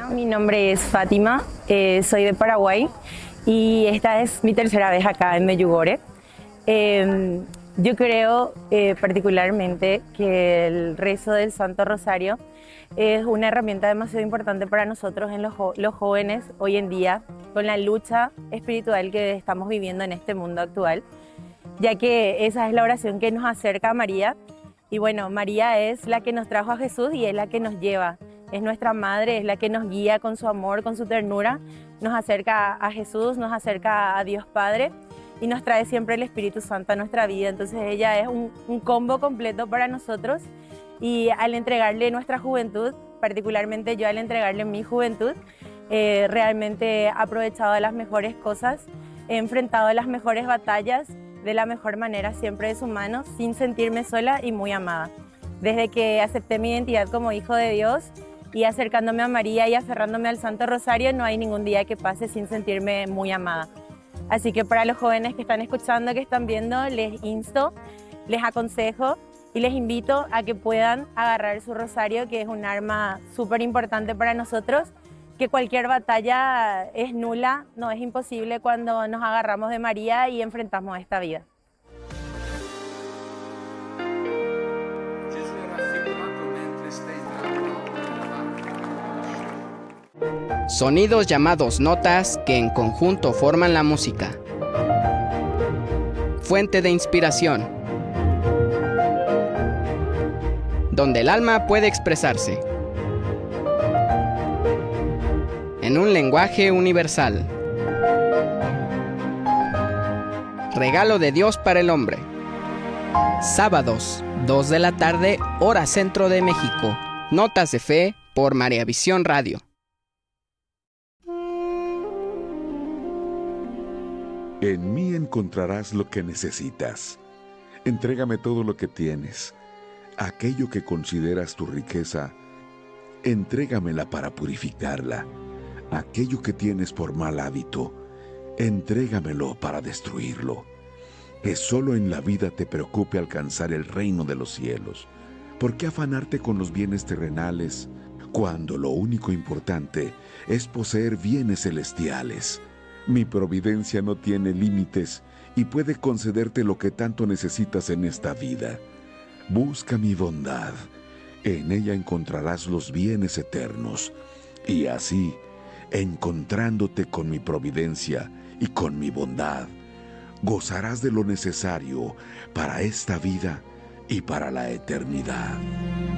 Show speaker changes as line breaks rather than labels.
Mi nombre es Fátima, soy de Paraguay y esta es mi tercera vez acá en Medjugorje. Yo creo particularmente que el rezo del Santo Rosario es una herramienta demasiado importante para nosotros en los jóvenes hoy en día, con la lucha espiritual que estamos viviendo en este mundo actual, ya que esa es la oración que nos acerca a María. Y bueno, María es la que nos trajo a Jesús y es la que nos lleva. Es nuestra madre, es la que nos guía con su amor, con su ternura, nos acerca a Jesús, nos acerca a Dios Padre y nos trae siempre el Espíritu Santo a nuestra vida. Entonces ella es un combo completo para nosotros y al entregarle nuestra juventud, particularmente yo al entregarle mi juventud, realmente he aprovechado las mejores cosas, he enfrentado las mejores batallas de la mejor manera, siempre de su mano, sin sentirme sola y muy amada. Desde que acepté mi identidad como hijo de Dios y acercándome a María y aferrándome al Santo Rosario, no hay ningún día que pase sin sentirme muy amada. Así que para los jóvenes que están escuchando, que están viendo, les insto, les aconsejo y les invito a que puedan agarrar su rosario, que es un arma súper importante para nosotros, que cualquier batalla es nula, no es imposible cuando nos agarramos de María y enfrentamos esta vida.
Sonidos llamados notas que en conjunto forman la música. Fuente de inspiración. Donde el alma puede expresarse. En un lenguaje universal. Regalo de Dios para el hombre. Sábados, 2 de la tarde, hora centro de México. Notas de fe por Mariavisión Radio.
En mí encontrarás lo que necesitas. Entrégame todo lo que tienes. Aquello que consideras tu riqueza, entrégamela para purificarla. Aquello que tienes por mal hábito, entrégamelo para destruirlo. Que solo en la vida te preocupe alcanzar el reino de los cielos. ¿Por qué afanarte con los bienes terrenales cuando lo único importante es poseer bienes celestiales? Mi providencia no tiene límites y puede concederte lo que tanto necesitas en esta vida. Busca mi bondad, en ella encontrarás los bienes eternos, y así, encontrándote con mi providencia y con mi bondad, gozarás de lo necesario para esta vida y para la eternidad.